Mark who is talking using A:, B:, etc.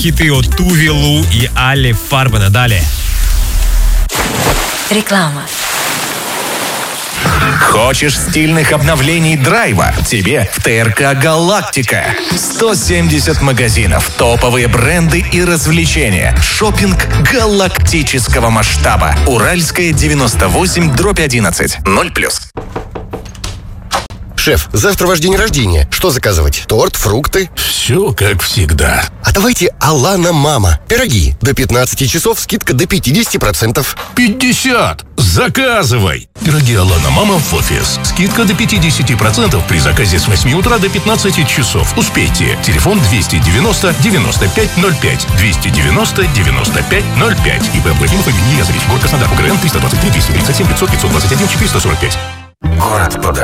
A: хиты от Туви Лу и Али Фарбена. Далее.
B: Реклама.
C: Хочешь стильных обновлений драйва? Тебе в ТРК «Галактика». 170 магазинов, топовые бренды и развлечения. Шопинг галактического масштаба. Уральская, 98/11. 0+.
D: Шеф, завтра ваш день рождения. Что заказывать? Торт, фрукты?
E: Все как всегда.
D: А давайте Алана Мама. Пироги. До 15 часов скидка до 50%.
E: 50! Заказывай! Пироги Алана Мама в офис. Скидка до 50% при заказе с 8 утра до 15 часов. Успейте. Телефон 290-95-05. 290-95-05. ИП Абрахимов, Евгений Язович. Город Краснодар. УГРН 323 237 500 521 445.
C: Город подо